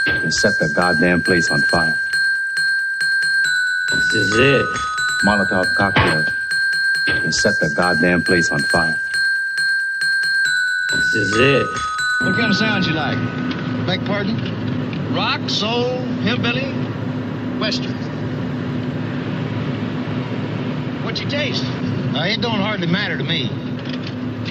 and set the goddamn place on fire. This is it. Molotov cocktail and set the goddamn place on fire. This is it. What kind of sounds you like? Beg pardon? Rock, soul, hillbilly, western. What you taste? It don't hardly matter to me.